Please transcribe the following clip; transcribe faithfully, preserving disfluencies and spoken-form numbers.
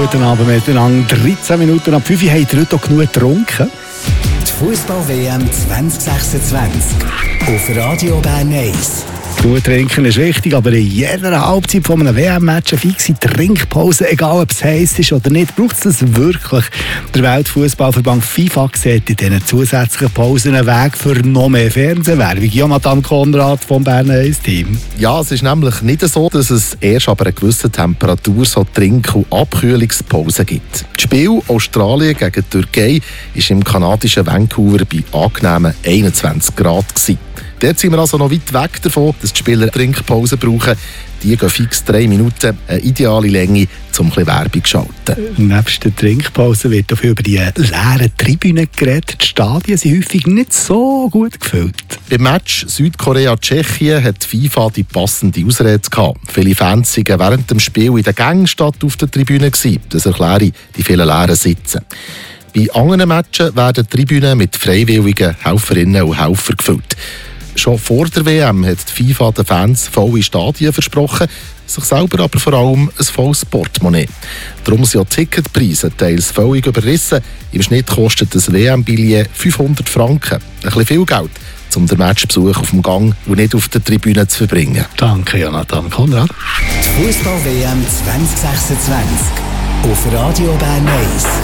guten Abend miteinander. dreizehn Minuten ab fünf Uhr habt ihr heute auch genug getrunken. Die Fußball-W M zwanzig sechsundzwanzig auf Radio Bern eins. Gut trinken ist wichtig, aber in jeder Halbzeit von einem W M-Match eine fixe Trinkpause, egal ob es heiß ist oder nicht, braucht es das wirklich. Der Weltfußballverband FIFA sieht in diesen zusätzlichen Pausen einen Weg für noch mehr Fernsehwerbung. Jonathan Konrad vom Bern eins Team. Ja, es ist nämlich nicht so, dass es erst ab einer gewissen Temperatur so Trink- und Abkühlungspausen gibt. Das Spiel Australien gegen die Türkei war im kanadischen Vancouver bei angenehmen einundzwanzig Grad gewesen. Dort sind wir also noch weit weg davon, dass die Spieler Trinkpause brauchen. Die gehen fix drei Minuten, eine ideale Länge, um ein bisschen Werbung zu schalten. Nebst der Trinkpause wird auch viel über die leeren Tribünen geredet. Die Stadien sind häufig nicht so gut gefüllt. Beim Match Südkorea-Tschechien hat die FIFA die passende Ausrede gehabt. Viele Fans waren während dem Spiel in den Gängen statt auf der Tribüne gewesen. Das erkläre die vielen leeren Sitze. Bei anderen Matchen werden die Tribünen mit freiwilligen Helferinnen und Helfern gefüllt. Schon vor der W M hat die FIFA den Fans volle Stadien versprochen, sich selber aber vor allem ein volles Portemonnaie. Darum sind auch die Ticketpreise teils völlig überrissen. Im Schnitt kostet das W M-Billett fünfhundert Franken. Ein bisschen viel Geld, um den Matchbesuch auf dem Gang und nicht auf der Tribüne zu verbringen. Danke, Jonathan Konrad. Die Fußball-W M zwanzig sechsundzwanzig auf Radio Bern eins.